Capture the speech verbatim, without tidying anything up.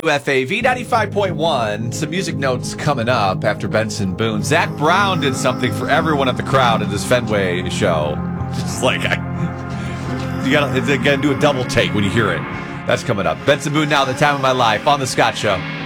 F A V ninety-five point one. Some music notes coming up after Benson Boone. Zach Brown did something for everyone at the crowd at this Fenway show. Just like, I, you gotta, you gotta do a double take when you hear it. That's coming up. Benson Boone now, The Time of My Life on The Scott Show.